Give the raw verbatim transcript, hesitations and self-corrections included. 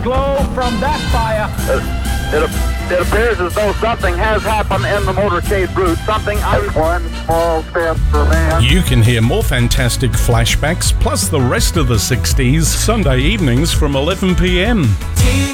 glow from that fire. It, it appears as though something has happened in the motorcade route. Something un- One small step for man. You can hear more fantastic flashbacks plus the rest of the sixties Sunday evenings from eleven p.m.